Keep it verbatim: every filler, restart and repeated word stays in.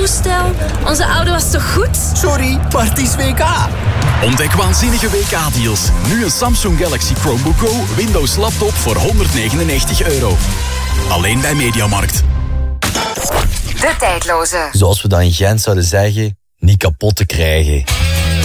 toestel. Onze auto was toch goed? Sorry, maar het is W K. Ontdek waanzinnige W K-deals. Nu een Samsung Galaxy Chromebook Go Windows laptop voor honderdnegenennegentig euro. Alleen bij Mediamarkt. De tijdloze. Zoals we dat in Gent zouden zeggen, niet kapot te krijgen.